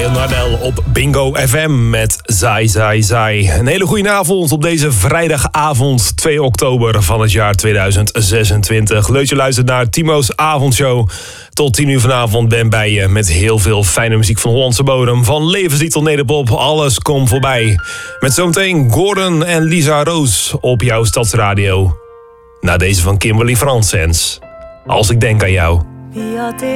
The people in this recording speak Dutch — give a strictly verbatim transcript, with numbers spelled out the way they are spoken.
je Nardel op Bingo F M met Zai Zai Zai. Een hele goede avond op deze vrijdagavond twee oktober van het jaar tweeduizend zesentwintig. Leuk je luistert naar Timo's avondshow. Tot tien uur vanavond ben bij je met heel veel fijne muziek van Hollandse bodem. Van levenslied tot nederpop, alles komt voorbij. Met zometeen Gordon en Lisa Roos op jouw stadsradio. Na deze van Kimberly Fransens. Als ik denk aan jou. Wie had